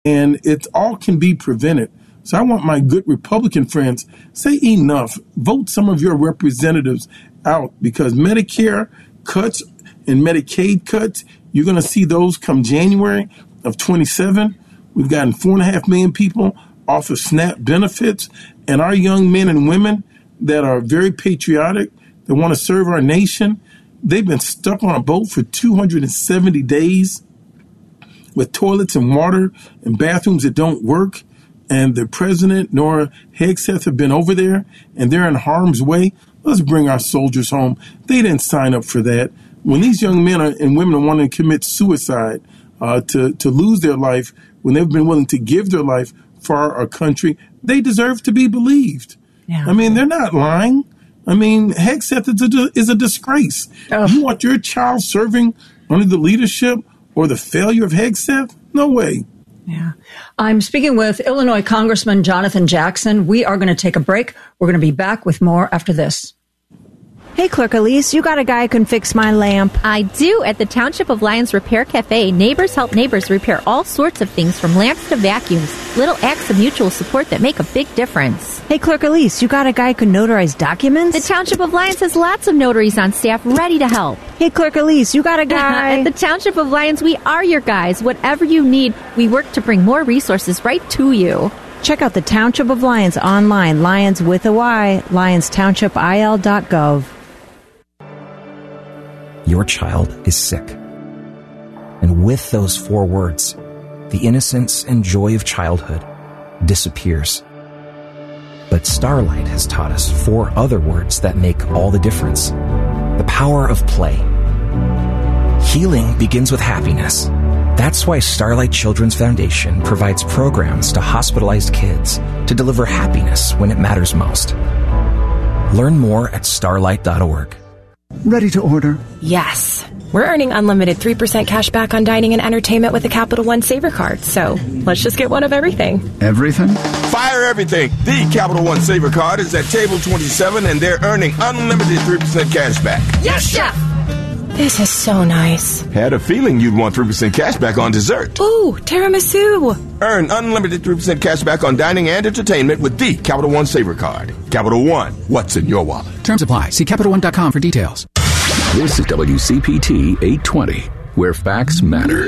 and it all can be prevented. So I want my good Republican friends, say enough. Vote some of your representatives out, because Medicare cuts and Medicaid cuts, you're going to see those come January of 27. We've gotten 4.5 million people off of SNAP benefits, and our young men and women that are very patriotic, that want to serve our nation, they've been stuck on a boat for 270 days with toilets and water and bathrooms that don't work. And the president nor Hegseth have been over there, and they're in harm's way. Let's bring our soldiers home. They didn't sign up for that. When these young men and women are wanting to commit suicide, to lose their life, when they've been willing to give their life for our country, they deserve to be believed. Yeah. I mean, they're not lying. I mean, Hegseth is a disgrace. Oh. You want your child serving under the leadership or the failure of Hegseth? No way. Yeah. I'm speaking with Illinois Congressman Jonathan Jackson. We are going to take a break. We're going to be back with more after this. Hey, Clerk Elise, you got a guy who can fix my lamp? I do. At the Township of Lyons Repair Cafe, neighbors help neighbors repair all sorts of things, from lamps to vacuums. Little acts of mutual support that make a big difference. Hey, Clerk Elise, you got a guy who can notarize documents? The Township of Lyons has lots of notaries on staff ready to help. Hey, Clerk Elise, you got a guy? At the Township of Lyons, we are your guys. Whatever you need, we work to bring more resources right to you. Check out the Township of Lyons online, Lyons with a Y, LyonsTownshipIL.gov. Your child is sick. And with those 4 words, the innocence and joy of childhood disappears. But Starlight has taught us 4 other words that make all the difference. The power of play. Healing begins with happiness. That's why Starlight Children's Foundation provides programs to hospitalized kids to deliver happiness when it matters most. Learn more at starlight.org. Ready to order? Yes. We're earning unlimited 3% cash back on dining and entertainment with the Capital One Saver Card, so let's just get one of everything. Everything? Fire everything! The Capital One Saver Card is at table 27, and they're earning unlimited 3% cash back. Yes, Chef! This is so nice. Had a feeling you'd want 3% cash back on dessert. Ooh, tiramisu! Earn unlimited 3% cash back on dining and entertainment with the Capital One Saver Card. Capital One, what's in your wallet? Terms apply. See CapitalOne.com for details. This is WCPT 820, where facts matter.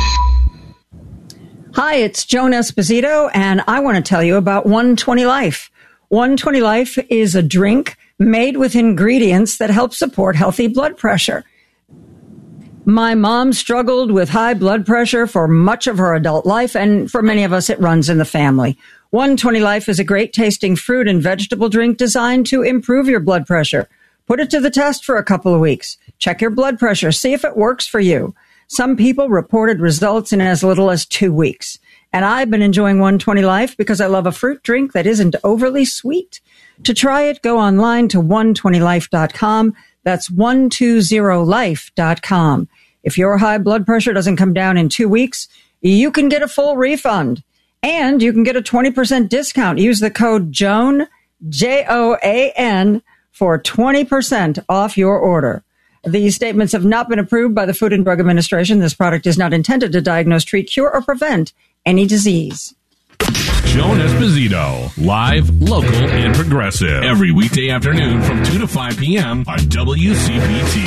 Hi, it's Joan Esposito, and I want to tell you about 120 Life. 120 Life is a drink made with ingredients that help support healthy blood pressure. My mom struggled with high blood pressure for much of her adult life, and for many of us, it runs in the family. 120 Life is a great tasting fruit and vegetable drink designed to improve your blood pressure. Put it to the test for a couple of weeks. Check your blood pressure. See if it works for you. Some people reported results in as little as 2 weeks. And I've been enjoying 120 Life because I love a fruit drink that isn't overly sweet. To try it, go online to 120life.com. That's 120life.com. If your high blood pressure doesn't come down in 2 weeks, you can get a full refund. And you can get a 20% discount. Use the code JOAN, JOAN, for 20% off your order. These statements have not been approved by the Food and Drug Administration. This product is not intended to diagnose, treat, cure, or prevent any disease. Joan Esposito, live, local, and progressive. Every weekday afternoon from 2 to 5 p.m. on WCPT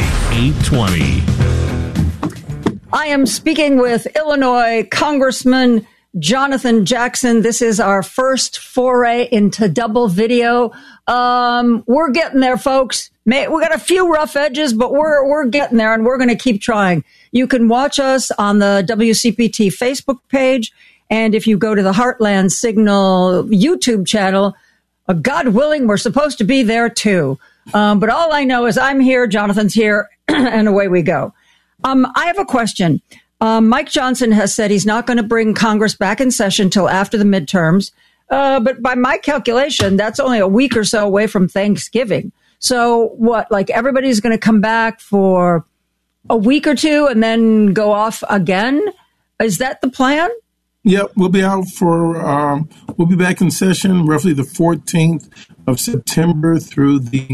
820. I am speaking with Illinois Congressman Jonathan Jackson. This is our first foray into double video. We're getting there, folks. We got a few rough edges, but we're getting there, and we're going to keep trying. You can watch us on the WCPT Facebook page, and if you go to the Heartland Signal YouTube channel, God willing, we're supposed to be there too. But all I know is I'm here, Jonathan's here, and away we go. I have a question. Mike Johnson has said he's not going to bring Congress back in session till after the midterms. But by my calculation, that's only a week or so away from Thanksgiving. So what, like everybody's going to come back for a week or two and then go off again? Is that the plan? Yep, we'll be out for, we'll be back in session roughly the 14th of September through the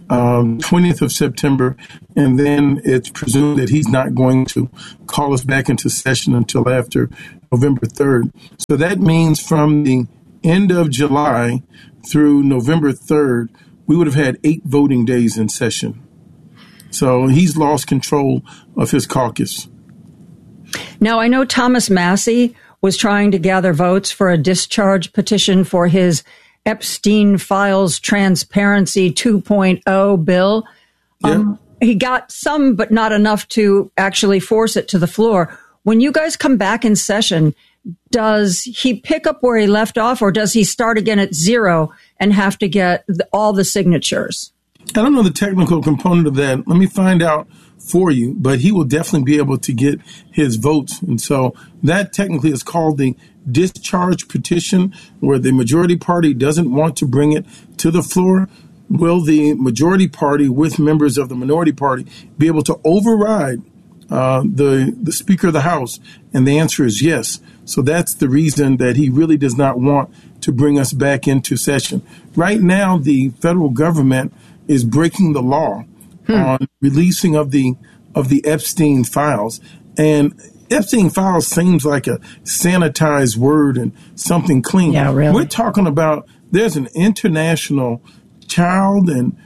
20th of September, and then it's presumed that he's not going to call us back into session until after November 3rd. So that means from the end of July through November 3rd, we would have had 8 voting days in session. So he's lost control of his caucus. Now, I know Thomas Massie was trying to gather votes for a discharge petition for his Epstein Files Transparency 2.0 bill. He got some, but not enough to actually force it to the floor. When you guys come back in session, does he pick up where he left off, or does he start again at 0 and have to get all the signatures? I don't know the technical component of that. Let me find out for you, but he will definitely be able to get his votes. And so that technically is called the discharge petition, where the majority party doesn't want to bring it to the floor. Will the majority party, with members of the minority party, be able to override the Speaker of the House? And the answer is yes. So that's the reason that he really does not want to bring us back into session. Right now, the federal government is breaking the law on releasing of the Epstein files. And Epstein files seems like a sanitized word and something clean. Yeah, really. We're talking about there's an international child and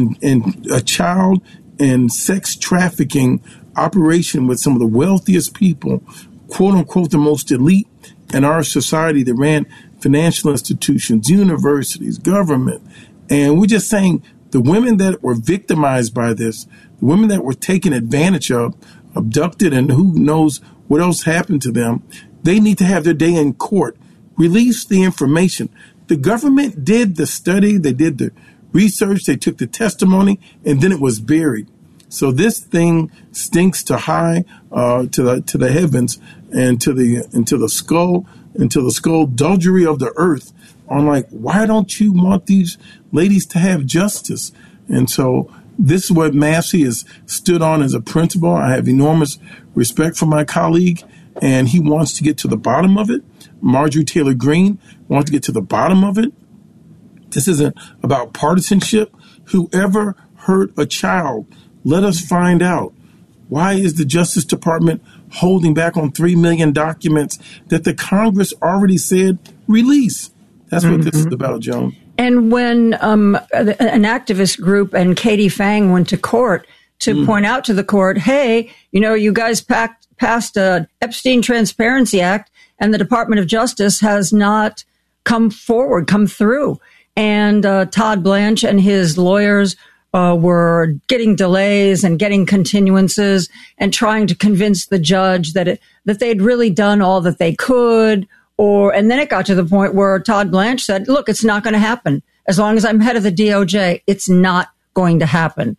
sex trafficking operation with some of the wealthiest people, quote unquote, the most elite in our society that ran financial institutions, universities, government. And we're just saying the women that were victimized by this, the women that were taken advantage of, abducted, and who knows what else happened to them, they need to have their day in court. Release the information. The government did the study, they did the research, they took the testimony, and then it was buried. So this thing stinks to high, to the heavens, and to the skullduggery of the earth. On like, why don't you want these ladies to have justice? And so this is what Massie has stood on as a principle. I have enormous respect for my colleague, and he wants to get to the bottom of it. Marjorie Taylor Greene wants to get to the bottom of it. This isn't about partisanship. Whoever hurt a child, let us find out. Why is the Justice Department holding back on 3 million documents that the Congress already said release? That's what this is about, Joan. And when an activist group and Katie Fang went to court to point out to the court, hey, you guys passed a Epstein Transparency Act, and the Department of Justice has not come through. And Todd Blanche and his lawyers were getting delays and getting continuances and trying to convince the judge that they'd really done all that they could. And then it got to the point where Todd Blanche said, look, it's not going to happen. As long as I'm head of the DOJ, it's not going to happen.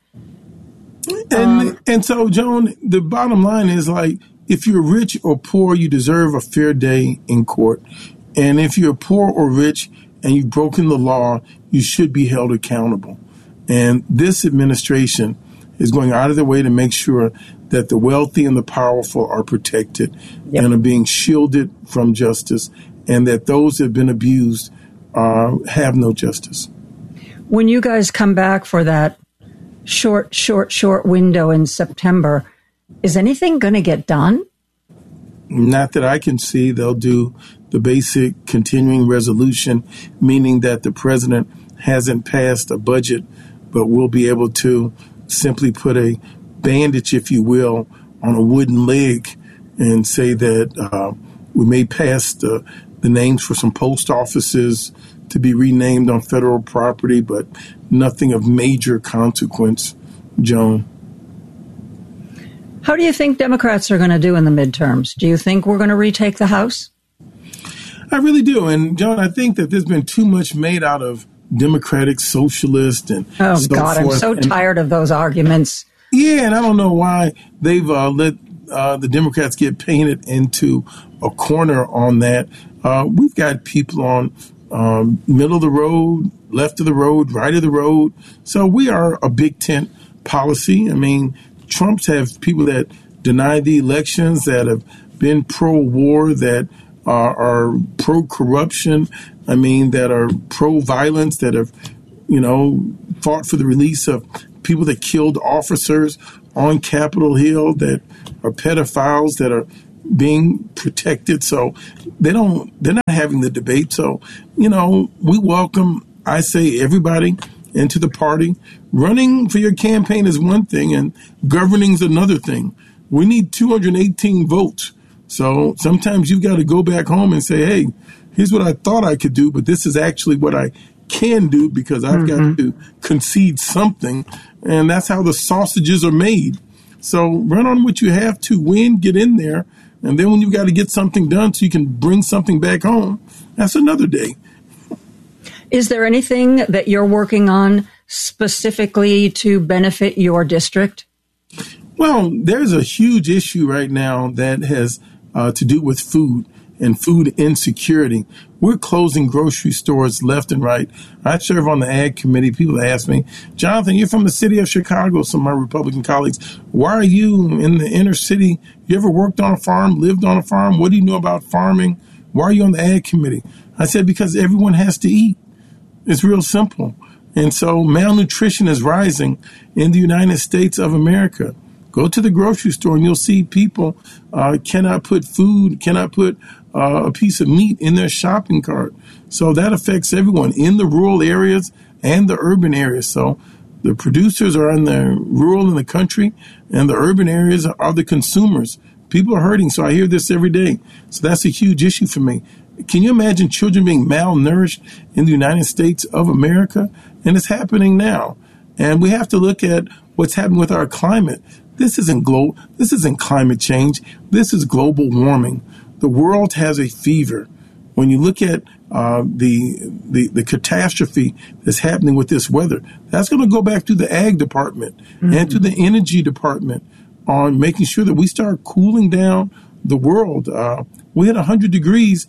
And so, Joan, the bottom line is, like, if you're rich or poor, you deserve a fair day in court. And if you're poor or rich and you've broken the law, you should be held accountable. And this administration is going out of their way to make sure that the wealthy and the powerful are protected and are being shielded from justice, and that those that have been abused have no justice. When you guys come back for that short window in September, is anything going to get done? Not that I can see. They'll do the basic continuing resolution, meaning that the president hasn't passed a budget, but will be able to simply put a bandage, if you will, on a wooden leg and say that we may pass the names for some post offices to be renamed on federal property, but nothing of major consequence, Joan. How do you think Democrats are going to do in the midterms? Do you think we're going to retake the House? I really do. And, John, I think that there's been too much made out of Democratic Socialist and oh, so God, forth. I'm so tired of those arguments. Yeah, and I don't know why they've let the Democrats get painted into a corner on that. We've got people on middle of the road, left of the road, right of the road. So we are a big tent policy. I mean, Trump's have people that deny the elections, that have been pro-war, that are pro-corruption, I mean, that are pro-violence, that have fought for the release of people that killed officers on Capitol Hill, that are pedophiles, that are being protected. So they're not having the debate. So, we welcome, I say, everybody into the party. Running for your campaign is one thing and governing is another thing. We need 218 votes. So sometimes you've got to go back home and say, hey, here's what I thought I could do, but this is actually what I can do because I've got to concede something. And that's how the sausages are made. So run on what you have to win, get in there. And then when you've got to get something done so you can bring something back home, that's another day. Is there anything that you're working on specifically to benefit your district? Well, there's a huge issue right now that has to do with food and food insecurity. We're closing grocery stores left and right. I serve on the Ag Committee. People ask me, Jonathan, you're from the city of Chicago, some of my Republican colleagues. Why are you in the inner city? You ever worked on a farm, lived on a farm? What do you know about farming? Why are you on the Ag Committee? I said, because everyone has to eat. It's real simple. And so malnutrition is rising in the United States of America. Go to the grocery store and you'll see people cannot put a piece of meat in their shopping cart. So that affects everyone in the rural areas and the urban areas. So the producers are in the rural and the country, and the urban areas are the consumers. People are hurting. So I hear this every day. So that's a huge issue for me. Can you imagine children being malnourished in the United States of America? And it's happening now. And we have to look at what's happening with our climate. This isn't climate change. This is global warming. The world has a fever. When you look at the catastrophe that's happening with this weather, that's going to go back to the Ag Department and to the Energy Department on making sure that we start cooling down the world. We had 100 degrees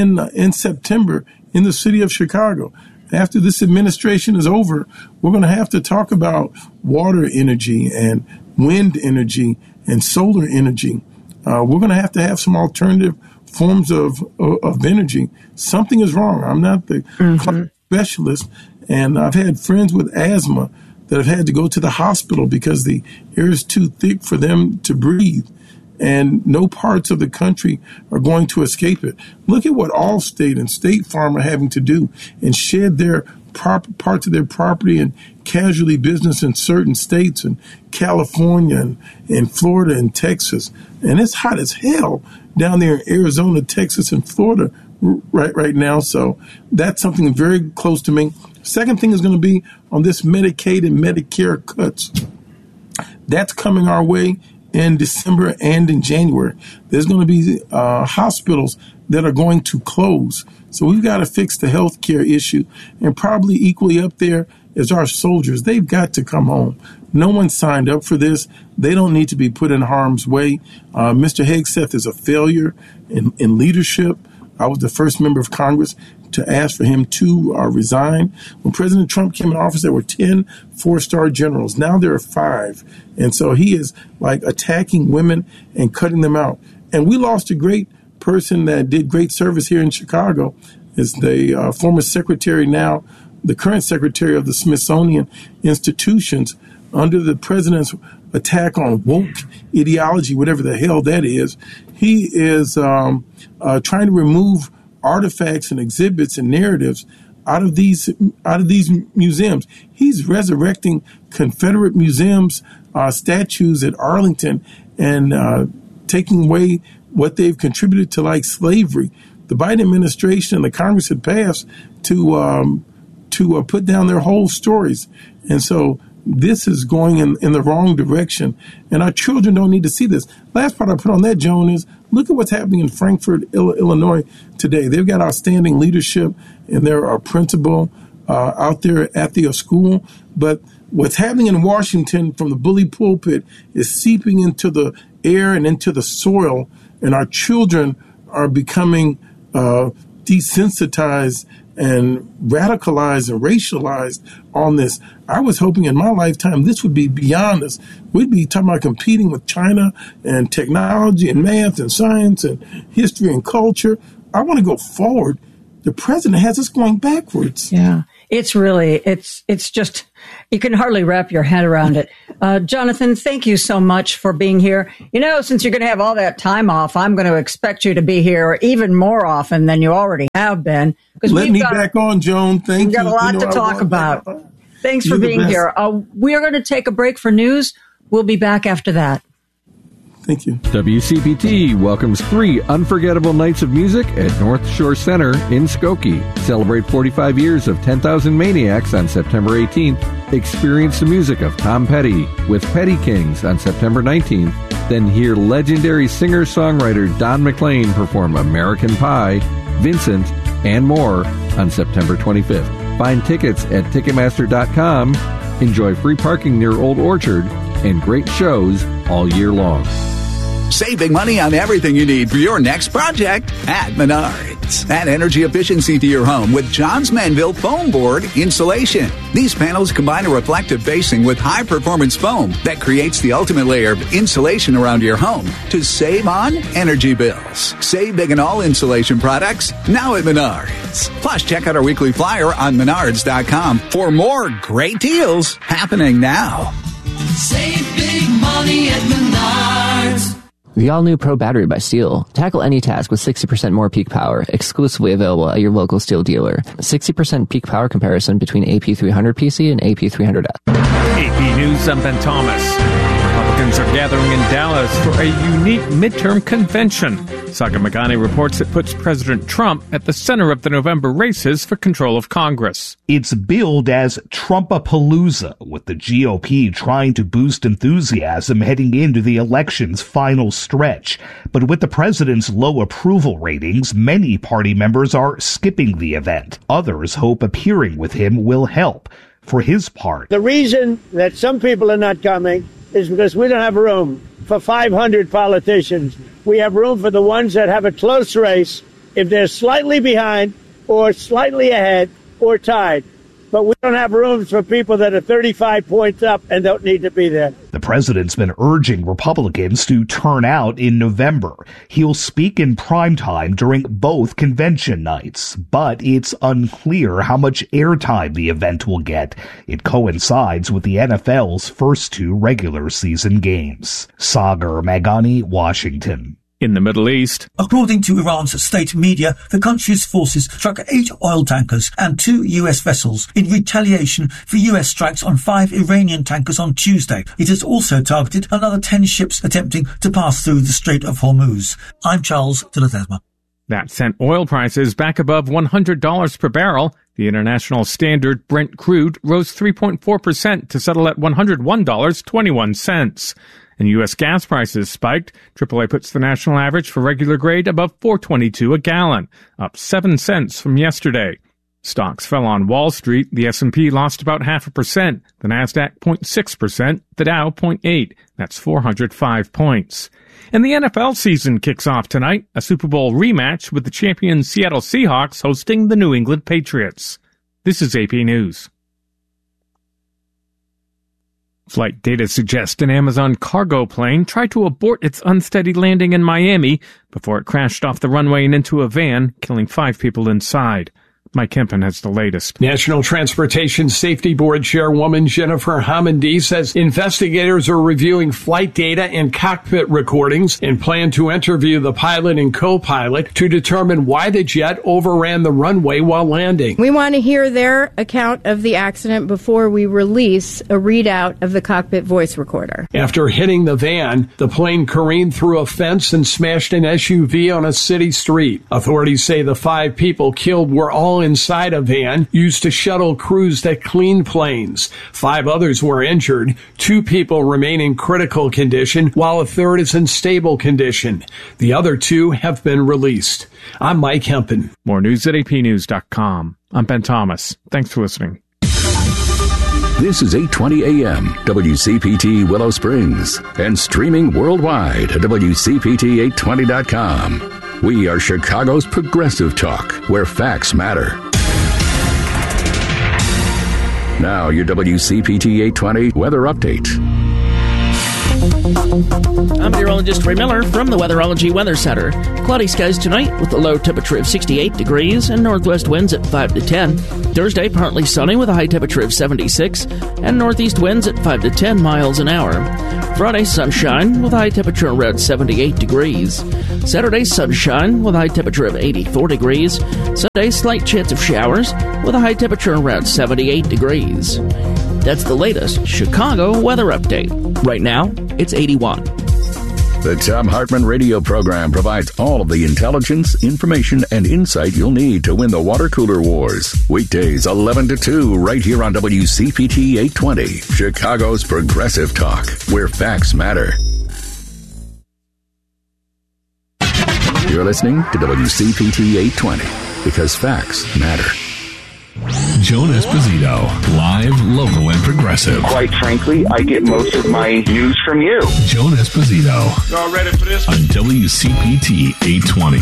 in September in the city of Chicago. After this administration is over, we're going to have to talk about water energy and wind energy and solar energy. We're going to have some alternative forms of energy. Something is wrong. I'm not the climate specialist, and I've had friends with asthma that have had to go to the hospital because the air is too thick for them to breathe. And no parts of the country are going to escape it. Look at what Allstate and State Farm are having to do and shed their parts of their property and casualty business in certain states, in California and Florida and Texas. And it's hot as hell down there in Arizona, Texas, and Florida right now. So that's something very close to me. Second thing is going to be on this Medicaid and Medicare cuts. That's coming our way in December and in January. There's going to be hospitals that are going to close. So we've got to fix the health care issue. And probably equally up there is our soldiers. They've got to come home. No one signed up for this. They don't need to be put in harm's way. Mr. Hegseth is a failure in leadership. I was the first member of Congress to ask for him to resign. When President Trump came in office, there were 10 four-star generals. Now there are 5. And so he is like attacking women and cutting them out. And we lost a great person that did great service here in Chicago. Is the former secretary, now the current secretary of the Smithsonian Institutions, under the president's attack on woke ideology, whatever the hell that is. He is trying to remove artifacts and exhibits and narratives out of these museums. He's resurrecting Confederate museums, statues at Arlington, and taking away what they've contributed to, like slavery. The Biden administration and the Congress had passed to put down their whole stories, and so this is going in the wrong direction, and our children don't need to see this. Last part I put on that, Joan, is look at what's happening in Frankfort, Illinois today. They've got outstanding leadership, and they're a principal out there at the school. But what's happening in Washington from the bully pulpit is seeping into the air and into the soil, and our children are becoming desensitized and radicalized and racialized on this. I was hoping in my lifetime this would be beyond us. We'd be talking about competing with China and technology and math and science and history and culture. I want to go forward. The president has us going backwards. Yeah. It's really, it's just, you can hardly wrap your head around it. Jonathan, thank you so much for being here. You know, since you're going to have all that time off, I'm going to expect you to be here even more often than you already have been. Let me back on, Joan. Thank you. We've got a lot to talk about. Thanks for being here. We are going to take a break for news. We'll be back after that. Thank you. WCPT welcomes 3 unforgettable nights of music at North Shore Center in Skokie. Celebrate 45 years of 10,000 Maniacs on September 18th. Experience the music of Tom Petty with Petty Kings on September 19th. Then hear legendary singer-songwriter Don McLean perform American Pie, Vincent, and more on September 25th. Find tickets at Ticketmaster.com. Enjoy free parking near Old Orchard and great shows all year long. Save big money on everything you need for your next project at Menards. Add energy efficiency to your home with Johns Manville Foam Board Insulation. These panels combine a reflective facing with high-performance foam that creates the ultimate layer of insulation around your home to save on energy bills. Save big on all insulation products now at Menards. Plus, check out our weekly flyer on Menards.com for more great deals happening now. Save big money at Menards. The all-new Pro Battery by STIHL. Tackle any task with 60% more peak power. Exclusively available at your local STIHL dealer. 60% peak power comparison between AP300 PC and AP300F. AP News, I'm Ben Thomas. Republicans are gathering in Dallas for a unique midterm convention. Saga Magani reports it puts President Trump at the center of the November races for control of Congress. It's billed as Trumpapalooza, with the GOP trying to boost enthusiasm heading into the election's final stretch. But with the president's low approval ratings, many party members are skipping the event. Others hope appearing with him will help. For his part, the reason that some people are not coming is because we don't have room for 500 politicians. We have room for the ones that have a close race if they're slightly behind or slightly ahead or tied. But we don't have room for people that are 35 points up and don't need to be there. The president's been urging Republicans to turn out in November. He'll speak in primetime during both convention nights, but it's unclear how much airtime the event will get. It coincides with the NFL's first 2 regular season games. Sagar Magani, Washington. In the Middle East, according to Iran's state media, the country's forces struck 8 oil tankers and 2 U.S. vessels in retaliation for U.S. strikes on 5 Iranian tankers on Tuesday. It has also targeted another 10 ships attempting to pass through the Strait of Hormuz. I'm Charles de Ledesma. That sent oil prices back above $100 per barrel. The international standard Brent crude rose 3.4% to settle at $101.21. And U.S. gas prices spiked. AAA puts the national average for regular grade above $4.22 a gallon, up 7 cents from yesterday. Stocks fell on Wall Street. The S&P lost about 0.5%, the Nasdaq 0.6%, the Dow 0.8%. That's 405 points. And the NFL season kicks off tonight, a Super Bowl rematch with the champion Seattle Seahawks hosting the New England Patriots. This is AP News. Flight data suggests an Amazon cargo plane tried to abort its unsteady landing in Miami before it crashed off the runway and into a van, killing 5 people inside. Mike Kempen has the latest. National Transportation Safety Board Chairwoman Jennifer Homendy says investigators are reviewing flight data and cockpit recordings and plan to interview the pilot and co-pilot to determine why the jet overran the runway while landing. We want to hear their account of the accident before we release a readout of the cockpit voice recorder. After hitting the van, the plane careened through a fence and smashed an SUV on a city street. Authorities say the 5 people killed were all inside a van used to shuttle crews that cleaned planes. 5 others were injured. 2 people remain in critical condition, while a third is in stable condition. The other 2 have been released. I'm Mike Hempen. More news at apnews.com. I'm Ben Thomas. Thanks for listening. This is 820 AM, WCPT Willow Springs, and streaming worldwide at WCPT820.com. We are Chicago's progressive talk, where facts matter. Now, your WCPT 820 weather update. I'm meteorologist Ray Miller from the Weatherology Weather Center. Cloudy skies tonight with a low temperature of 68 degrees and northwest winds at 5 to 10. Thursday, partly sunny with a high temperature of 76 and northeast winds at 5 to 10 miles an hour. Friday, sunshine with a high temperature around 78 degrees. Saturday, sunshine with a high temperature of 84 degrees. Sunday, slight chance of showers with a high temperature around 78 degrees. That's the latest Chicago weather update. Right now, it's 81. The Thom Hartmann radio program provides all of the intelligence, information, and insight you'll need to win the water cooler wars. Weekdays 11 to 2 right here on WCPT 820, Chicago's Progressive Talk, where facts matter. You're listening to WCPT 820 because facts matter. Joan Esposito, live, local, and progressive. Quite frankly, I get most of my news from you. Joan Esposito. Y'all ready for this? On WCPT 820.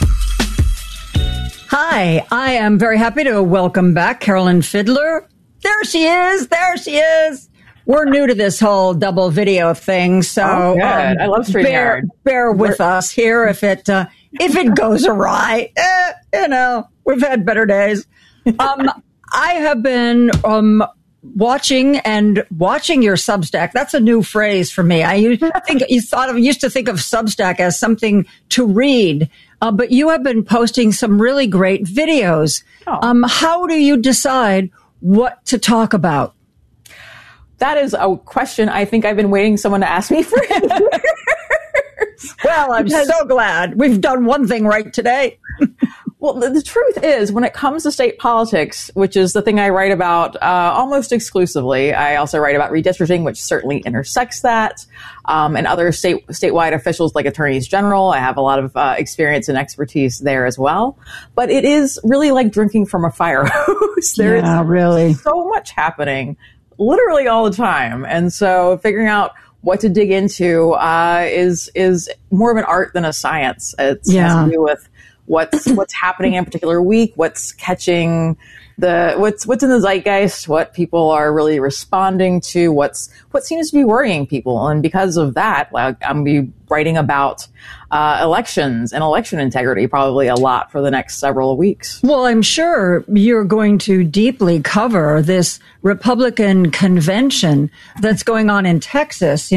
Hi, I am very happy to welcome back Carolyn Fiddler. There she is. We're new to this whole double video thing, so I love StreamYard. Bear with us here if it goes awry. We've had better days. I have been watching your Substack. That's a new phrase for me. I used to think of Substack as something to read, but you have been posting some really great videos. How do you decide what to talk about? That is a question I think I've been waiting someone to ask me for. Well, I'm so glad we've done one thing right today. Well, the truth is, when it comes to state politics, which is the thing I write about almost exclusively, I also write about redistricting, which certainly intersects that, and other statewide officials like attorneys general. I have a lot of experience and expertise there as well. But it is really like drinking from a fire hose. There is really so much happening, literally all the time, and so figuring out what to dig into is more of an art than a science. It has to do with what's happening in a particular week, what's catching what's in the zeitgeist, what people are really responding to, what seems to be worrying people. And because of that, I'm going to be writing about elections and election integrity probably a lot for the next several weeks. Well, I'm sure you're going to deeply cover this Republican convention that's going on in Texas.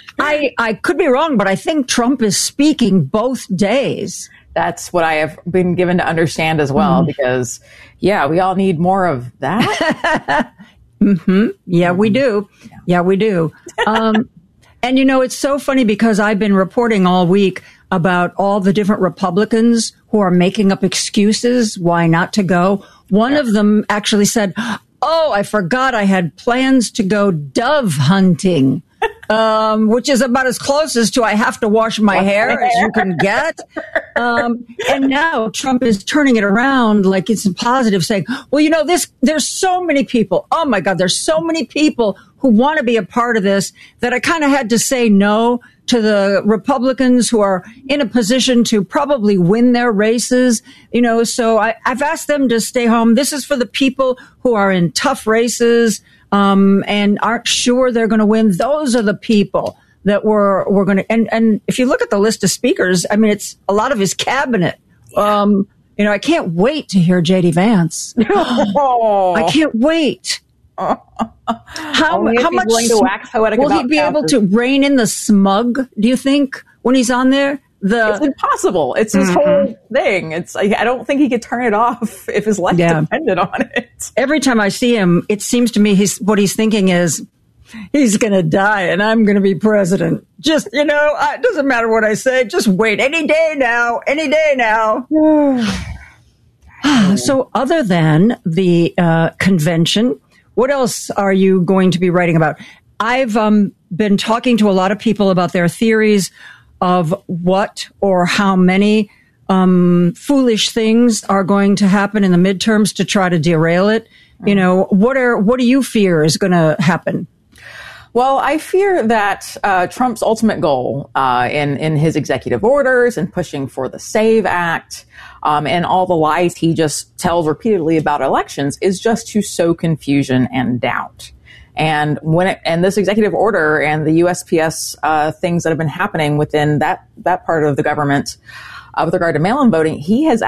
I could be wrong, but I think Trump is speaking both days. That's what I have been given to understand as well, because, we all need more of that. Mm-hmm. Yeah, we do. Yeah, we do. And, it's so funny because I've been reporting all week about all the different Republicans who are making up excuses why not to go. One of them actually said, I forgot I had plans to go dove hunting. Which is about as close as to I have to wash my hair as you can get. And now Trump is turning it around like it's positive, saying, well, there's so many people. Oh my God, there's so many people who want to be a part of this that I kind of had to say no to the Republicans who are in a position to probably win their races. So I've asked them to stay home. This is for the people who are in tough races, and aren't sure they're going to win. Those are the people that we're going to, and if you look at the list of speakers, I mean, it's a lot of his cabinet. I can't wait to hear J.D. Vance. I can't wait. How much to wax poetic will he be able to rein in the smug, do you think, when he's on there? It's impossible. It's his whole thing. I don't think he could turn it off if his life depended on it. Every time I see him, it seems to me what he's thinking is, he's going to die and I'm going to be president. Just, it doesn't matter what I say. Just wait. Any day now. So other than the convention, what else are you going to be writing about? I've been talking to a lot of people about their theories of what or how many foolish things are going to happen in the midterms to try to derail it. What do you fear is going to happen? Well, I fear that Trump's ultimate goal in his executive orders and pushing for the SAVE Act and all the lies he just tells repeatedly about elections is just to sow confusion and doubt. And and this executive order and the USPS things that have been happening within that part of the government with regard to mail-in voting, he's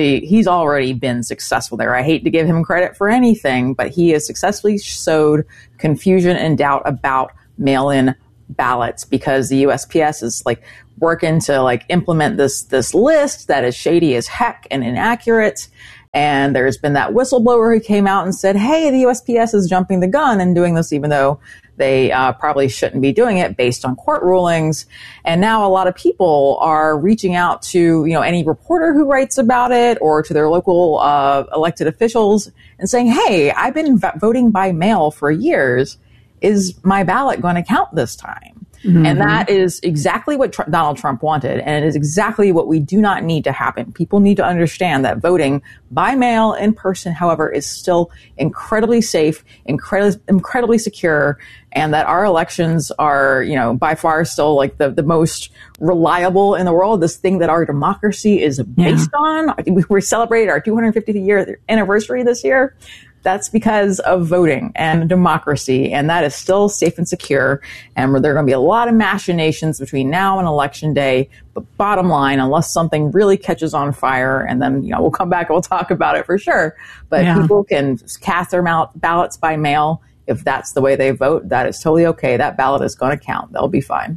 already been successful there. I hate to give him credit for anything, but he has successfully sowed confusion and doubt about mail-in ballots because the USPS is working to implement this list that is shady as heck and inaccurate. And there's been that whistleblower who came out and said, hey, the USPS is jumping the gun and doing this even though they probably shouldn't be doing it based on court rulings. And now a lot of people are reaching out to, any reporter who writes about it or to their local elected officials and saying, hey, I've been voting by mail for years. Is my ballot going to count this time? Mm-hmm. And that is exactly what Donald Trump wanted. And it is exactly what we do not need to happen. People need to understand that voting by mail in person, however, is still incredibly safe, incredibly secure, and that our elections are, by far still the most reliable in the world. This thing that our democracy is based on. We celebrated our 250th year anniversary this year. That's because of voting and democracy, and that is still safe and secure. And there are going to be a lot of machinations between now and Election Day. But bottom line, unless something really catches on fire, and then we'll come back and we'll talk about it for sure. But people can cast their ballots by mail. If that's the way they vote, that is totally okay. That ballot is going to count. They'll be fine.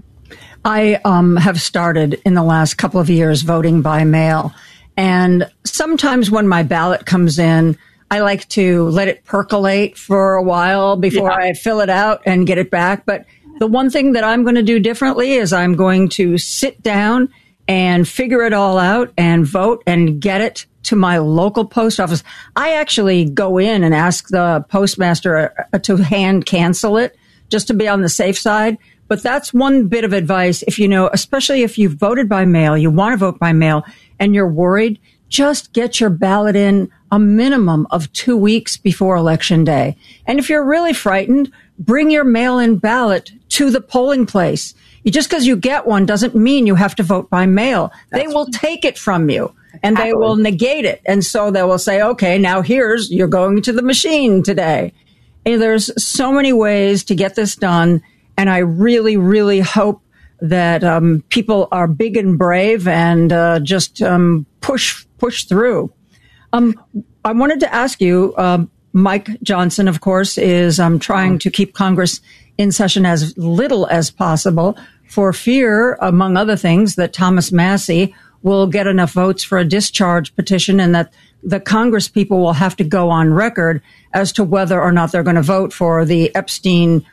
I have started in the last couple of years voting by mail, and sometimes when my ballot comes in, I like to let it percolate for a while before I fill it out and get it back. But the one thing that I'm going to do differently is I'm going to sit down and figure it all out and vote and get it to my local post office. I actually go in and ask the postmaster to hand cancel it just to be on the safe side. But that's one bit of advice. If especially if you've voted by mail, you want to vote by mail and you're worried, just get your ballot in a minimum of 2 weeks before Election Day. And if you're really frightened, bring your mail-in ballot to the polling place. Just because you get one doesn't mean you have to vote by mail. They will take it from you and they will negate it. And so they will say, okay, now you're going to the machine today. And there's so many ways to get this done. And I really, really hope that people are big and brave and just push through. I wanted to ask you, Mike Johnson, of course, is trying to keep Congress in session as little as possible for fear, among other things, that Thomas Massie will get enough votes for a discharge petition and that the Congress people will have to go on record as to whether or not they're going to vote for the Epstein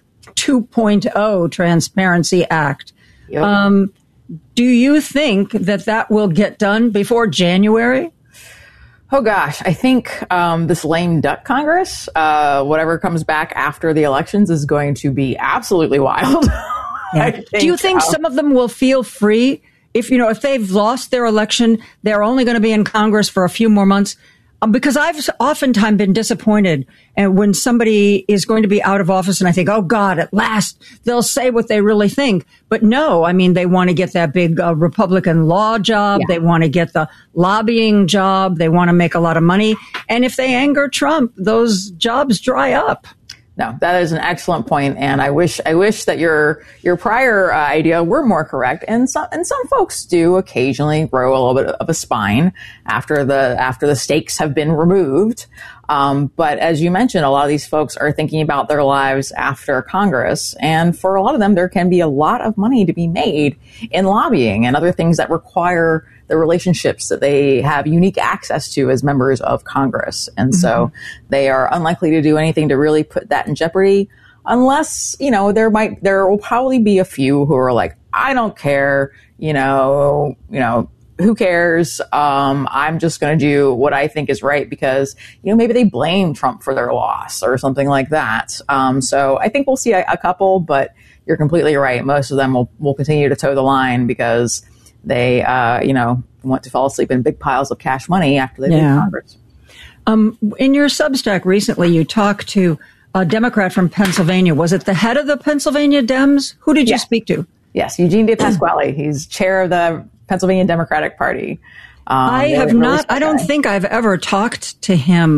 2.0 Transparency Act. Yep. Do you think that will get done before January? Oh, gosh. I think this lame duck Congress, whatever comes back after the elections, is going to be absolutely wild. Do you think some of them will feel free? If they've lost their election, they're only going to be in Congress for a few more months. Because I've oftentimes been disappointed and when somebody is going to be out of office and I think, oh, God, at last they'll say what they really think. But no, they want to get that big Republican law job. Yeah. They want to get the lobbying job. They want to make a lot of money. And if they anger Trump, those jobs dry up. No, that is an excellent point, and I wish that your prior idea were more correct. And some folks do occasionally grow a little bit of a spine after the stakes have been removed. But as you mentioned, a lot of these folks are thinking about their lives after Congress, and for a lot of them, there can be a lot of money to be made in lobbying and other things that require the relationships that they have unique access to as members of Congress. And so they are unlikely to do anything to really put that in jeopardy unless, there will probably be a few who are like, I don't care, who cares? I'm just going to do what I think is right because, maybe they blame Trump for their loss or something like that. So I think we'll see a couple, but you're completely right. Most of them will continue to toe the line because they, want to fall asleep in big piles of cash money after they leave Congress. In your Substack recently, you talked to a Democrat from Pennsylvania. Was it the head of the Pennsylvania Dems? Who did you speak to? Yes, Eugene DePasquale. He's chair of the Pennsylvania Democratic Party. I have not. I don't think I've ever talked to him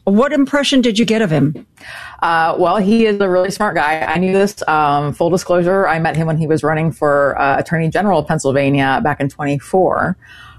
What impression did you get of him? Well, he is a really smart guy. I knew this. Full disclosure, I met him when he was running for Attorney General of Pennsylvania back in 24.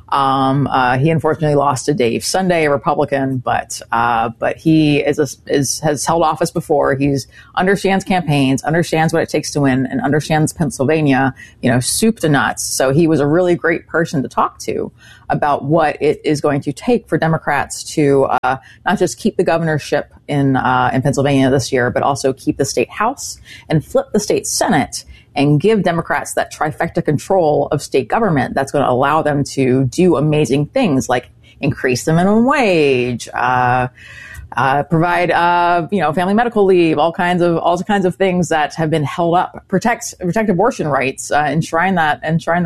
He unfortunately lost to Dave Sunday, a Republican, but he has held office before. He's understands campaigns, understands what it takes to win, and understands Pennsylvania, soup to nuts. So he was a really great person to talk to about what it is going to take for Democrats to not just keep the governorship in Pennsylvania this year, but also keep the state House and flip the state Senate and give Democrats that trifecta control of state government that's going to allow them to do amazing things like increase the minimum wage, provide family medical leave, all kinds of things that have been held up, protect abortion rights, enshrine that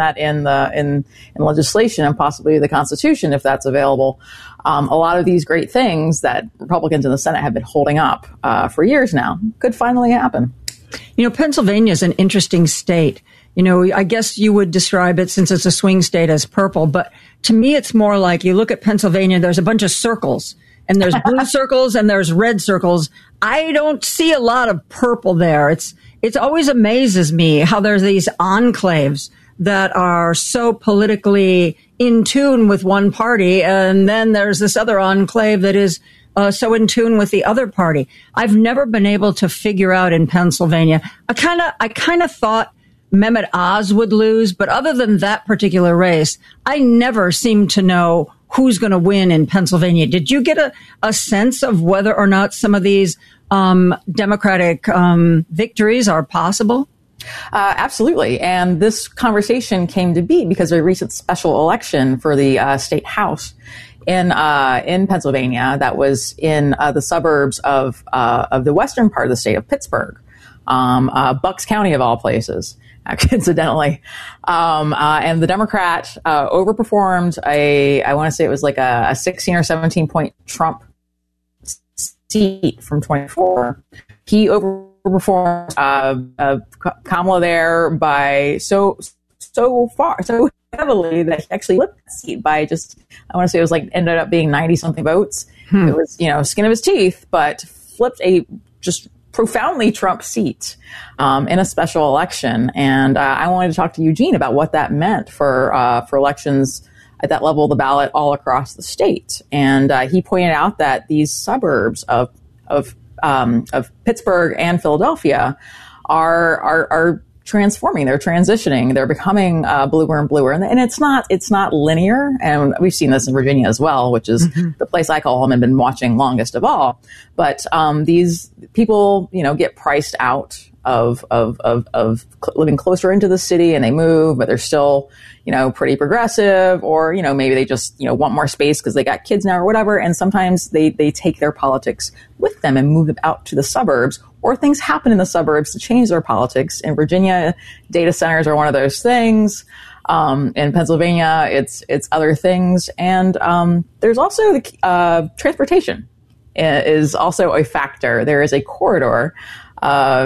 in legislation and possibly the Constitution if that's available. A lot of these great things that Republicans in the Senate have been holding up for years now could finally happen. Pennsylvania is an interesting state. I guess you would describe it, since it's a swing state, as purple. But to me, it's more like you look at Pennsylvania, there's a bunch of circles. And there's blue circles and there's red circles. I don't see a lot of purple there. It's always amazes me how there's these enclaves that are so politically in tune with one party. And then there's this other enclave that is so in tune with the other party. I've never been able to figure out in Pennsylvania. I kind of thought Mehmet Oz would lose, but other than that particular race, I never seemed to know who's going to win in Pennsylvania. Did you get a sense of whether or not some of these Democratic victories are possible? Absolutely. And this conversation came to be because of a recent special election for the state House in Pennsylvania that was in the suburbs of the western part of the state of Pittsburgh, Bucks County of all places. Incidentally. And the Democrat overperformed I want to say it was like a 16 or 17 point Trump seat from 24. He overperformed Kamala there by so heavily that he actually flipped the seat by just, I want to say it was like, ended up being 90 something votes. It was, skin of his teeth, but flipped a just profoundly Trump seat in a special election. And I wanted to talk to Eugene about what that meant for elections at that level of the ballot all across the state. And he pointed out that these suburbs of Pittsburgh and Philadelphia are transforming. They're transitioning. They're becoming bluer and bluer. And it's not linear. And we've seen this in Virginia as well, which is the place I call home and been watching longest of all. But these people, get priced out of living closer into the city, and they move, but they're still, pretty progressive, or, maybe they just, want more space because they got kids now or whatever. And sometimes they take their politics with them and move them out to the suburbs, or things happen in the suburbs to change their politics. In Virginia, data centers are one of those things. In Pennsylvania, it's other things. And there's also the transportation is also a factor. There is a corridor, a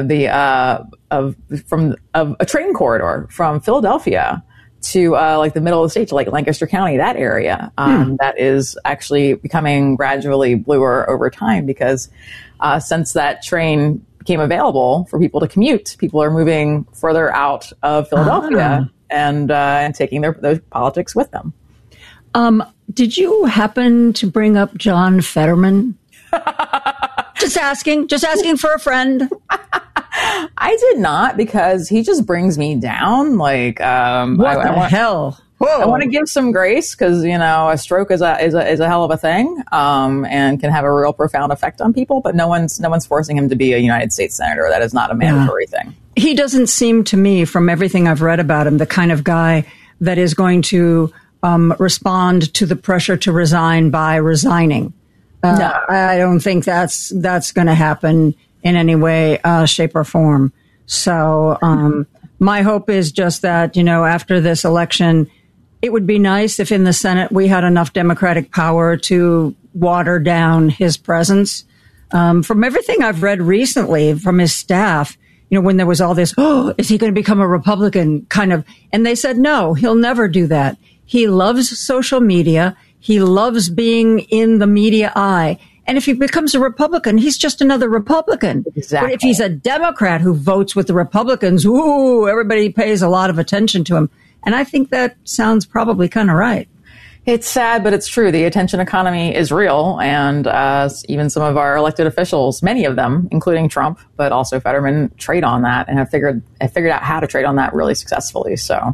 train corridor from Philadelphia to like the middle of the state, to like Lancaster County, that area, that is actually becoming gradually bluer over time because since that train became available for people to commute, people are moving further out of Philadelphia and taking those politics with them. Did you happen to bring up John Fetterman? Just asking for a friend. I did not, because he just brings me down. Like, what the hell? Whoa. I want to give some grace because, a stroke is a hell of a thing, and can have a real profound effect on people. But no one's forcing him to be a United States senator. That is not a mandatory thing. He doesn't seem to me, from everything I've read about him, the kind of guy that is going to respond to the pressure to resign by resigning. No, I don't think that's going to happen in any way, shape, or form. So my hope is just that, after this election, it would be nice if in the Senate we had enough Democratic power to water down his presence. From everything I've read recently from his staff, when there was all this, is he going to become a Republican kind of, and they said, no, he'll never do that. He loves social media. He loves being in the media eye. And if he becomes a Republican, he's just another Republican. Exactly. But if he's a Democrat who votes with the Republicans, everybody pays a lot of attention to him. And I think that sounds probably kind of right. It's sad, but it's true. The attention economy is real, and even some of our elected officials, many of them, including Trump, but also Fetterman, trade on that and have figured out how to trade on that really successfully. So,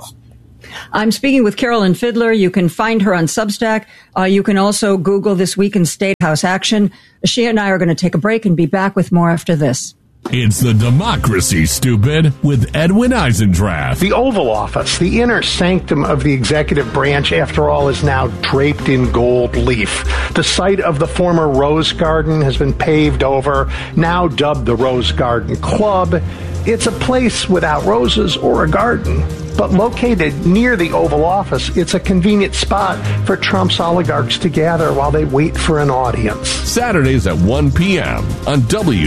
I'm speaking with Carolyn Fiddler. You can find her on Substack. You can also Google This Week in State House Action. She and I are going to take a break and be back with more after this. It's the Democracy, Stupid, with Edwin Eisendrath. The Oval Office, the inner sanctum of the executive branch, after all, is now draped in gold leaf. The site of the former Rose Garden has been paved over, now dubbed the Rose Garden Club. It's a place without roses or a garden, but located near the Oval Office, it's a convenient spot for Trump's oligarchs to gather while they wait for an audience. Saturdays at 1 p.m. on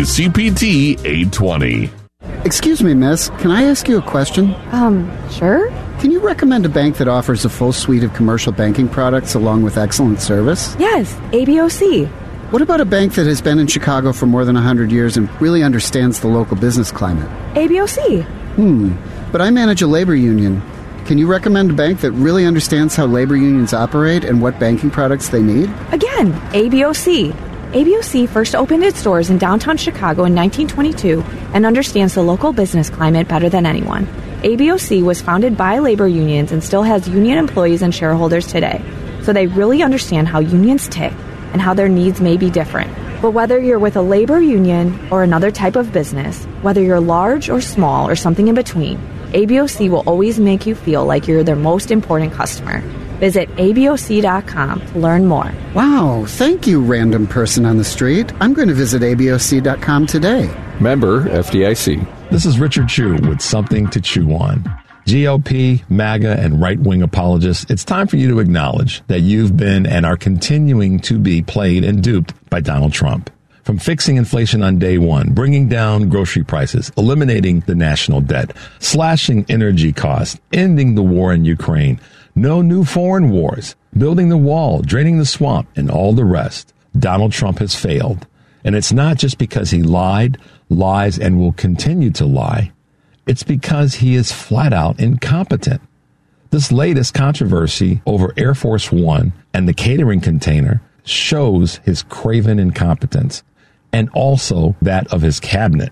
WCPT 820. Excuse me, miss. Can I ask you a question? Sure. Can you recommend a bank that offers a full suite of commercial banking products along with excellent service? Yes, ABOC. What about a bank that has been in Chicago for more than 100 years and really understands the local business climate? ABOC. But I manage a labor union. Can you recommend a bank that really understands how labor unions operate and what banking products they need? Again, ABOC. ABOC first opened its doors in downtown Chicago in 1922 and understands the local business climate better than anyone. ABOC was founded by labor unions and still has union employees and shareholders today. So they really understand how unions tick and how their needs may be different. But whether you're with a labor union or another type of business, whether you're large or small or something in between, ABOC will always make you feel like you're their most important customer. Visit ABOC.com to learn more. Wow, thank you, random person on the street. I'm going to visit ABOC.com today. Member FDIC. This is Richard Chu with Something to Chew On. GOP, MAGA, and right-wing apologists, it's time for you to acknowledge that you've been and are continuing to be played and duped by Donald Trump. From fixing inflation on day one, bringing down grocery prices, eliminating the national debt, slashing energy costs, ending the war in Ukraine, no new foreign wars, building the wall, draining the swamp, and all the rest, Donald Trump has failed. And it's not just because he lied, lies, and will continue to lie. It's because he is flat out incompetent. This latest controversy over Air Force One and the catering container shows his craven incompetence and also that of his cabinet.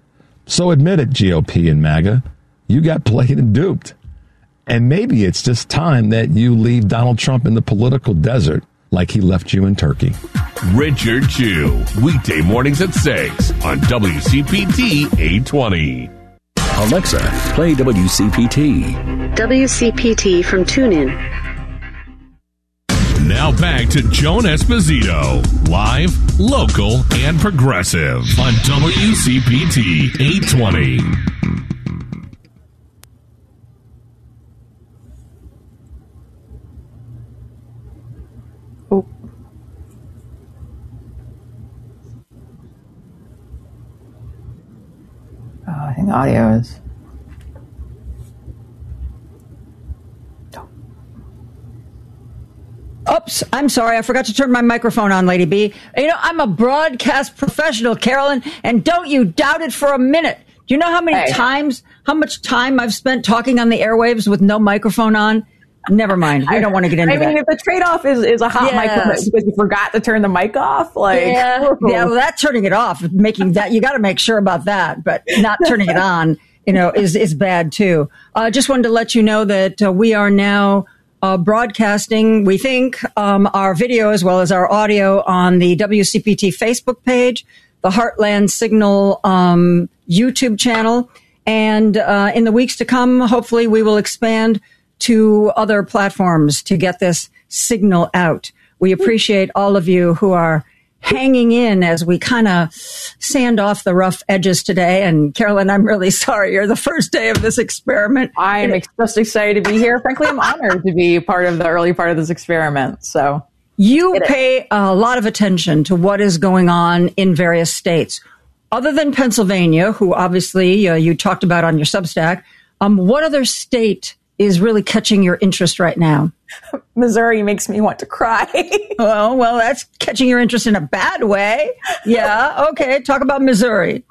So admit it, GOP and MAGA, you got played and duped. And maybe it's just time that you leave Donald Trump in the political desert like he left you in Turkey. Richard Chu, weekday mornings at 6 on WCPT 820. Alexa, play WCPT. WCPT from TuneIn. Now back to Joan Esposito, live, local, and progressive on WCPT 820. I think audio is. Oops, I'm sorry. I forgot to turn my microphone on, Lady B. You know, I'm a broadcast professional, Carolyn, and don't you doubt it for a minute. Do you know how much time I've spent talking on the airwaves with no microphone on? Never mind. We don't want to get into that. I mean, if the trade-off is a hot mic because you forgot to turn the mic off, well, that turning it off, making that, you got to make sure about that, but not turning it on, is bad too. Just wanted to let you know that we are now broadcasting, we think, our video as well as our audio on the WCPT Facebook page, the Heartland Signal YouTube channel, and in the weeks to come, hopefully we will expand to other platforms to get this signal out. We appreciate all of you who are hanging in as we kind of sand off the rough edges today. And Carolyn, I'm really sorry. You're the first day of this experiment. I'm just excited to be here. Frankly, I'm honored to be part of the early part of this experiment. So you pay a lot of attention to what is going on in various states. Other than Pennsylvania, who obviously you talked about on your Substack, what other state is really catching your interest right now? Missouri makes me want to cry. Well, that's catching your interest in a bad way. Yeah. Okay. Talk about Missouri.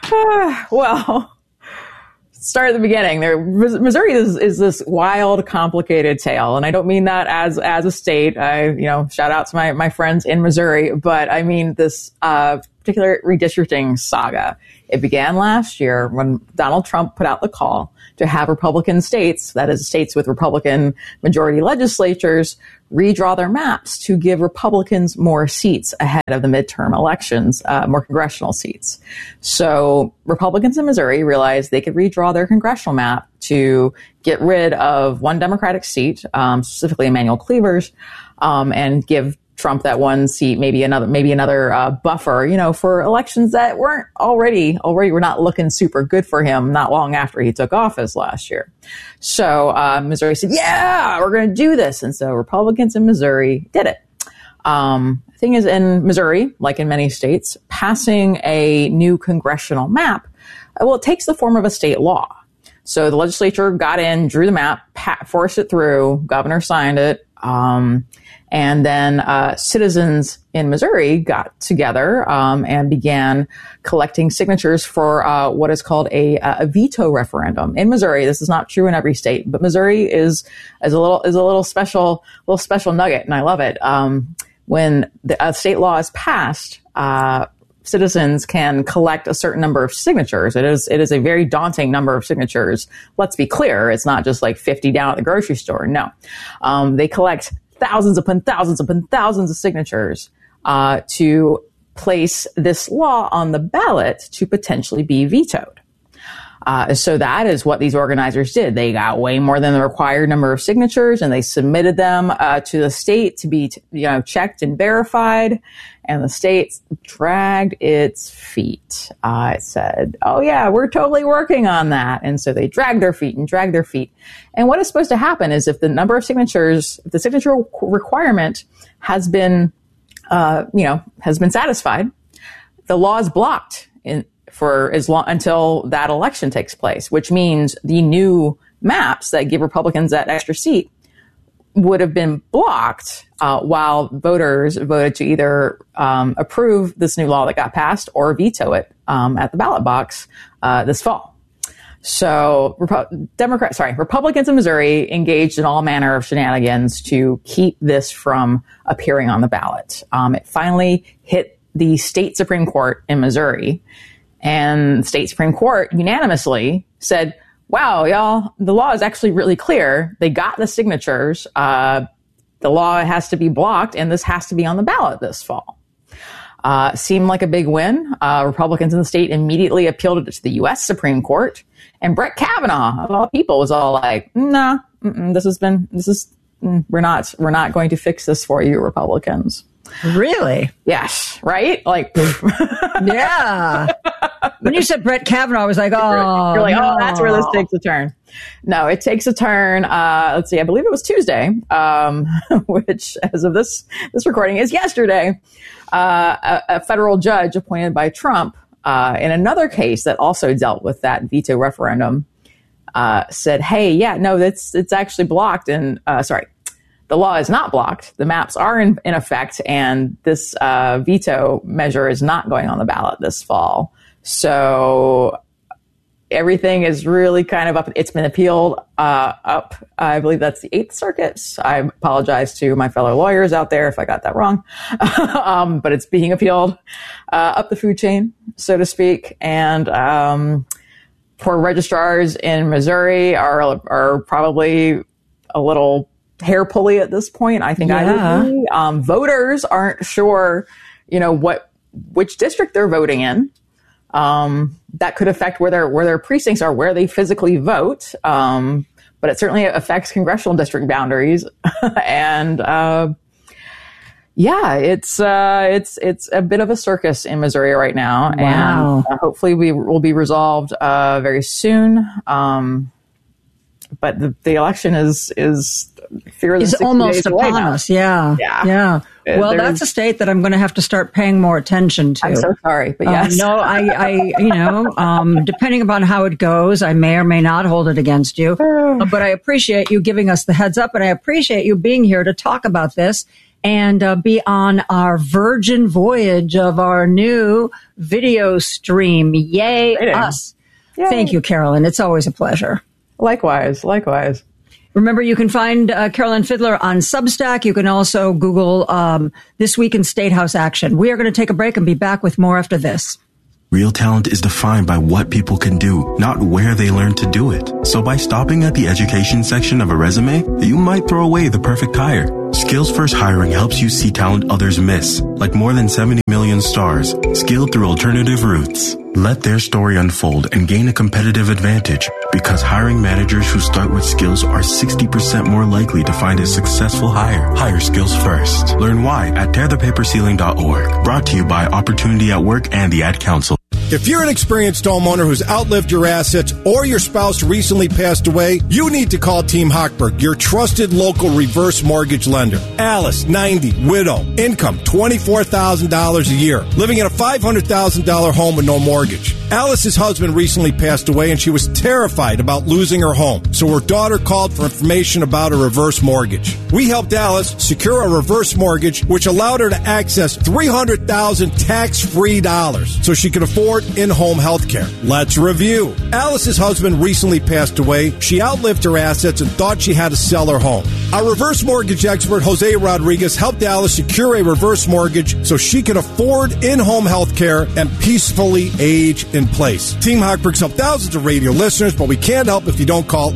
Well, start at the beginning. Missouri is this wild, complicated tale. And I don't mean that as a state. Shout out to my friends in Missouri, but I mean this, particular redistricting saga. It began last year when Donald Trump put out the call to have Republican states, that is states with Republican majority legislatures, redraw their maps to give Republicans more seats ahead of the midterm elections, more congressional seats. So Republicans in Missouri realized they could redraw their congressional map to get rid of one Democratic seat, specifically Emanuel Cleaver's, and give Trump that one seat, maybe another buffer, for elections that weren't already were not looking super good for him not long after he took office last year. So Missouri said, yeah, we're going to do this. And so Republicans in Missouri did it. The thing is, in Missouri, like in many states, passing a new congressional map, it takes the form of a state law. So the legislature got in, drew the map, forced it through, governor signed it, and then citizens in Missouri got together and began collecting signatures for what is called a veto referendum. In Missouri, this is not true in every state, but Missouri is a little special nugget, and I love it. When a state law is passed, citizens can collect a certain number of signatures. It is a very daunting number of signatures. Let's be clear, it's not just like 50 down at the grocery store. No, they collect thousands upon thousands upon thousands of signatures to place this law on the ballot to potentially be vetoed. So that is what these organizers did. They got way more than the required number of signatures, and they submitted them to the state to be checked and verified. And the state dragged its feet. It said, oh yeah, we're totally working on that. And so they dragged their feet. And what is supposed to happen is if the number of signatures, if the signature requirement has been satisfied, the law is blocked for as long until that election takes place, which means the new maps that give Republicans that extra seat would have been blocked while voters voted to either approve this new law that got passed or veto it at the ballot box this fall. So Republicans in Missouri engaged in all manner of shenanigans to keep this from appearing on the ballot. It finally hit the state Supreme Court in Missouri, and the state Supreme Court unanimously said, wow, y'all, the law is actually really clear. They got the signatures. The law has to be blocked, and this has to be on the ballot this fall. Seemed like a big win. Republicans in the state immediately appealed it to the U.S. Supreme Court, and Brett Kavanaugh, of all people, was all like, "Nah, we're not going to fix this for you, Republicans." Really? Yes. Right? Like, yeah. When you said Brett Kavanaugh, I was like, oh, you're like, no. Oh, that's where this takes a turn. No, it takes a turn. Let's see. I believe it was Tuesday, which as of this recording is yesterday. A federal judge appointed by Trump, in another case that also dealt with that veto referendum, said, hey, yeah, no, it's actually blocked. And, the law is not blocked. The maps are in effect, and this veto measure is not going on the ballot this fall. So everything is really kind of up. It's been appealed up. I believe that's the 8th Circuit. I apologize to my fellow lawyers out there if I got that wrong. But it's being appealed up the food chain, so to speak. And poor registrars in Missouri are probably a little hair pulley at this point. I think I would be. Voters aren't sure, which district they're voting in. That could affect where their precincts are, where they physically vote. But it certainly affects congressional district boundaries. And, it's a bit of a circus in Missouri right now. Wow. And hopefully will be resolved, very soon. But the election is fear of the 60 almost days away upon now. us. Yeah. Well, that's a state that I'm going to have to start paying more attention to. I'm so sorry, but yes. No, depending upon how it goes, I may or may not hold it against you. But I appreciate you giving us the heads up, and I appreciate you being here to talk about this and be on our virgin voyage of our new video stream. Yay, us. Yay. Thank you, Carolyn. It's always a pleasure. Likewise. Remember, you can find Carolyn Fiddler on Substack. You can also Google This Week in State House Action. We are going to take a break and be back with more after this. Real talent is defined by what people can do, not where they learn to do it. So by stopping at the education section of a resume, you might throw away the perfect hire. Skills First Hiring helps you see talent others miss, like more than 70 million stars, skilled through alternative routes. Let their story unfold and gain a competitive advantage, because hiring managers who start with skills are 60% more likely to find a successful hire. Hire skills first. Learn why at tearthepaperceiling.org. Brought to you by Opportunity at Work and the Ad Council. If you're an experienced homeowner who's outlived your assets or your spouse recently passed away, you need to call Team Hochberg, your trusted local reverse mortgage lender. Alice, 90, widow, income $24,000 a year, living in a $500,000 home with no mortgage. Alice's husband recently passed away and she was terrified about losing her home, so her daughter called for information about a reverse mortgage. We helped Alice secure a reverse mortgage, which allowed her to access $300,000 tax-free dollars so she could afford in-home health care. Let's review. Alice's husband recently passed away. She outlived her assets and thought she had to sell her home. Our reverse mortgage expert, Jose Rodriguez, helped Alice secure a reverse mortgage so she could afford in-home health care and peacefully age in place. Team Hochberg's helped thousands of radio listeners, but we can't help if you don't call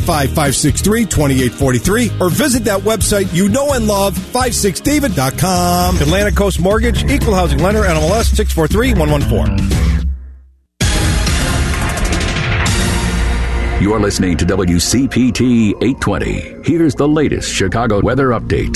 855-563-2843 or visit that website you know and love, 56david.com. Atlantic Coast Mortgage, Equal Housing Lender, NMLS 643114. You're listening to WCPT 820. Here's the latest Chicago weather update.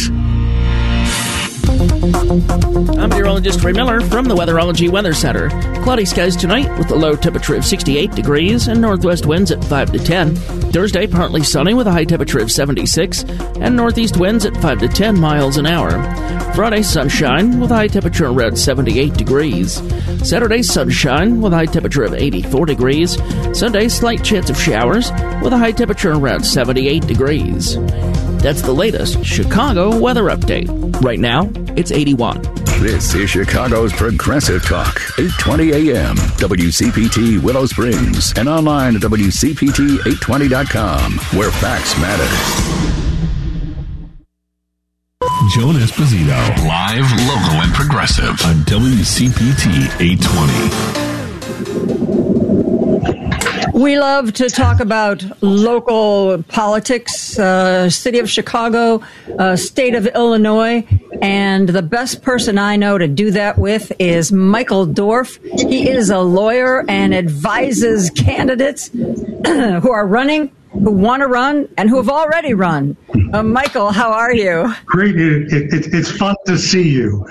I'm meteorologist Ray Miller from the Weatherology Weather Center. Cloudy skies tonight with a low temperature of 68 degrees and northwest winds at 5 to 10. Thursday, partly sunny with a high temperature of 76 and northeast winds at 5 to 10 miles an hour. Friday, sunshine with a high temperature around 78 degrees. Saturday, sunshine with a high temperature of 84 degrees. Sunday, slight chance of showers with a high temperature around 78 degrees. That's the latest Chicago weather update. Right now, it's 81. This is Chicago's Progressive Talk, 820 AM, WCPT Willow Springs, and online at WCPT820.com, where facts matter. Joan Esposito, live, local, and progressive on WCPT 820. We love to talk about local politics, city of Chicago, state of Illinois, and the best person I know to do that with is Michael Dorf. He is a lawyer and advises candidates who are running, who want to run, and who have already run. Michael, how are you? Great. It's fun to see you.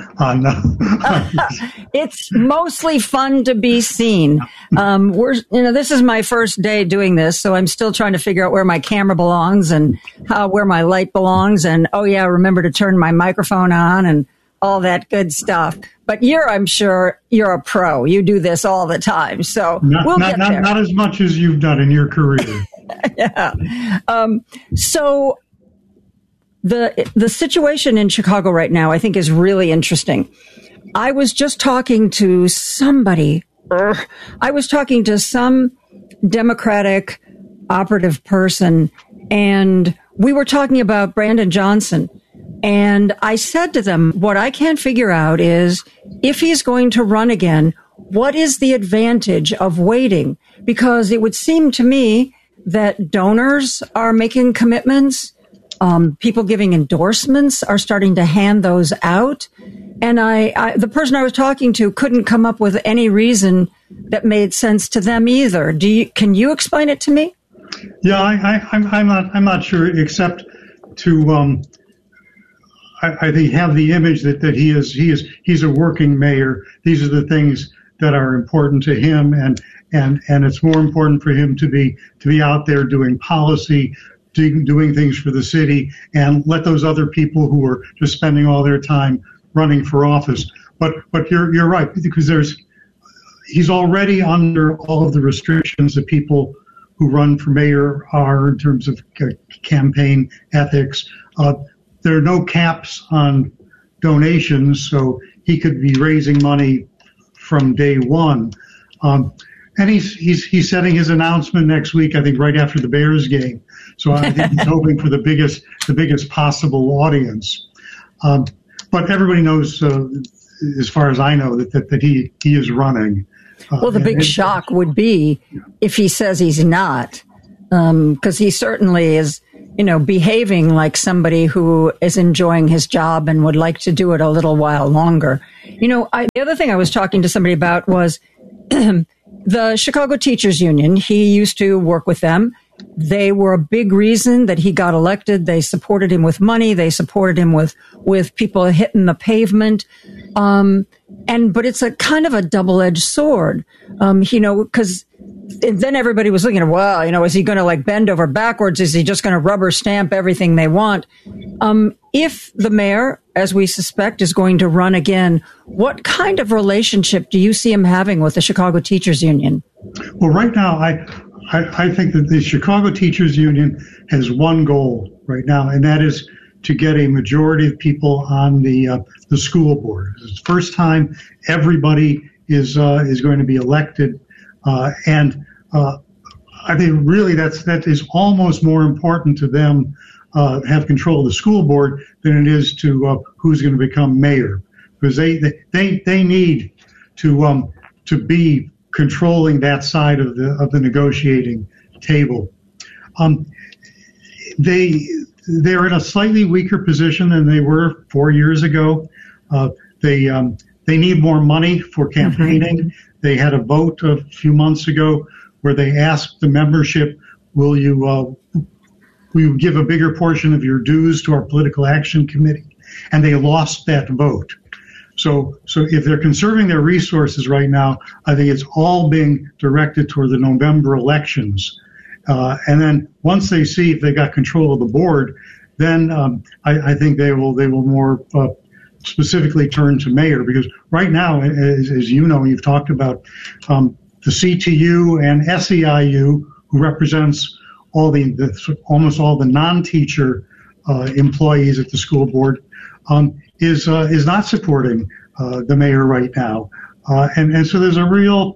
It's mostly fun to be seen. This is my first day doing this, so I'm still trying to figure out where my camera belongs and where my light belongs. And, remember to turn my microphone on and all that good stuff. But I'm sure you're a pro. You do this all the time. So we'll get there. Not as much as you've done in your career. Yeah. So the situation in Chicago right now, I think, is really interesting. I was just talking to somebody. I was talking to some Democratic operative person, and we were talking about Brandon Johnson. And I said to them, what I can't figure out is if he's going to run again, what is the advantage of waiting? Because it would seem to me that donors are making commitments. People giving endorsements are starting to hand those out. And the person I was talking to couldn't come up with any reason that made sense to them either. Can you explain it to me? Yeah, I'm not sure, except to I think have the image that he's a working mayor. These are the things that are important to him, and it's more important for him to be out there doing policy doing things for the city, and let those other people who are just spending all their time running for office. But you're right, because he's already under all of the restrictions that people who run for mayor are in terms of campaign ethics. There are no caps on donations, so he could be raising money from day one. And he's setting his announcement next week, I think, right after the Bears game. So I think he's hoping for the biggest possible audience. But everybody knows, as far as I know, that he is running. Well, the big shock would be if he says he's not, because he certainly is, behaving like somebody who is enjoying his job and would like to do it a little while longer. The other thing I was talking to somebody about was the Chicago Teachers Union. He used to work with them. They were a big reason that he got elected. They supported him with money. They supported him with people hitting the pavement. But it's a kind of a double-edged sword, because then everybody was looking at, well, is he going to bend over backwards? Is he just going to rubber stamp everything they want? If the mayor, as we suspect, is going to run again, what kind of relationship do you see him having with the Chicago Teachers Union? Well, right now, I think that the Chicago Teachers Union has one goal right now, and that is to get a majority of people on the school board. It's the first time everybody is going to be elected, and I think really that is almost more important to them have control of the school board than it is to who's going to become mayor, because they need to be controlling that side of the negotiating table. They're in a slightly weaker position than they were 4 years ago. They need more money for campaigning. Mm-hmm. They had a vote a few months ago where they asked the membership, will you give a bigger portion of your dues to our political action committee? And they lost that vote. So if they're conserving their resources right now, I think it's all being directed toward the November elections. And then once they see if they got control of the board, then I think they will more specifically turn to mayor, because right now, as you know, you've talked about the CTU and SEIU, who represents almost all the non-teacher employees at the school board, is not supporting the mayor right now, and so there's a real.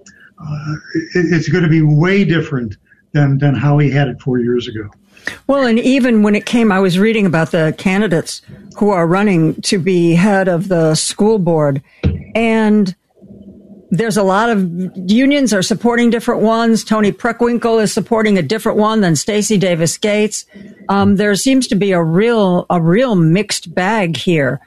It's going to be way different than how he had it 4 years ago. Well, and even when it came, I was reading about the candidates who are running to be head of the school board, and there's a lot of unions are supporting different ones. Tony Preckwinkle is supporting a different one than Stacey Davis Gates. There seems to be a real mixed bag here.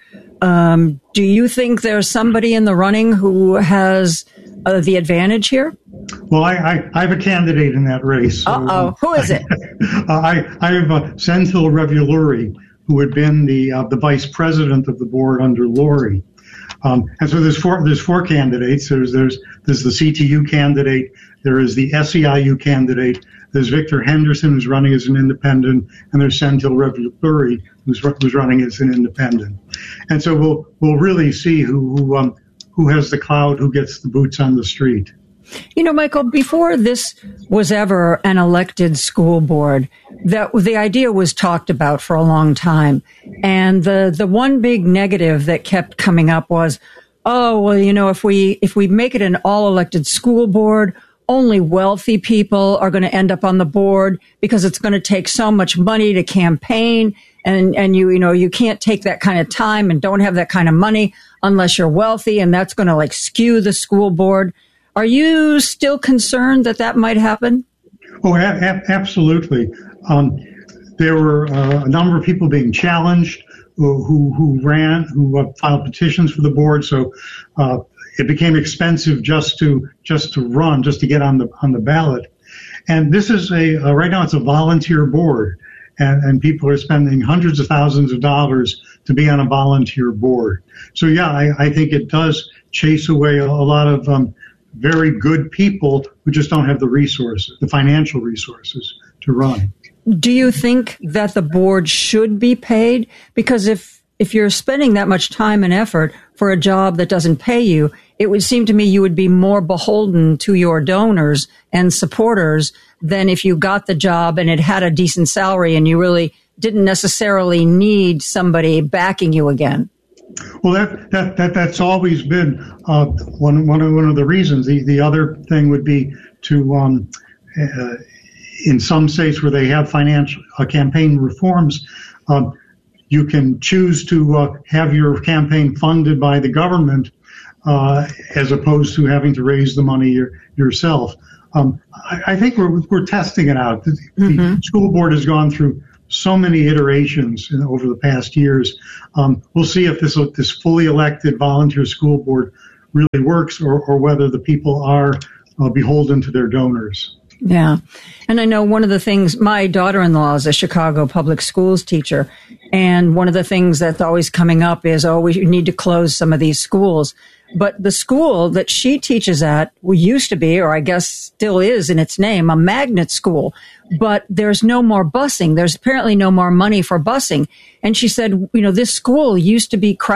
Do you think there's somebody in the running who has the advantage here? Well, I have a candidate in that race. So, who is it? I have Senthil Revueluri, who had been the vice president of the board under Lori. And so there's four candidates. There's the CTU candidate. There is the SEIU candidate. There's Victor Henderson, who's running as an independent, and there's Senthil Revueluri, who's running as an independent. And so we'll really see who has the clout, who gets the boots on the street. Michael, before this was ever an elected school board, that the idea was talked about for a long time. And the one big negative that kept coming up was, if we make it an all elected school board, only wealthy people are going to end up on the board because it's going to take so much money to campaign. And you can't take that kind of time and don't have that kind of money unless you're wealthy. And that's going to skew the school board. Are you still concerned that might happen? Oh, absolutely. There were a number of people being challenged who filed petitions for the board. So it became expensive just to run, just to get on the ballot. And this is right now it's a volunteer board, and people are spending hundreds of thousands of dollars to be on a volunteer board. So yeah, I think it does chase away a lot of very good people who just don't have the financial resources to run. do you think that the board should be paid? Because if you're spending that much time and effort for a job that doesn't pay you, it would seem to me you would be more beholden to your donors and supporters than if you got the job and it had a decent salary and you really didn't necessarily need somebody backing you again. Well, that's always been one of the reasons. The other thing would be to in some states where they have financial campaign reforms, you can choose to have your campaign funded by the government as opposed to having to raise the money yourself. I think we're testing it out. The school board has gone through so many iterations over the past years. We'll see if this fully elected volunteer school board really works, or whether the people are beholden to their donors. Yeah. And I know one of the things, my daughter-in-law is a Chicago public schools teacher, and one of the things that's always coming up is, we need to close some of these schools. But the school that she teaches at used to be, or I guess still is in its name, a magnet school. But there's no more busing. There's apparently no more money for busing. And she said, this school used to be crowded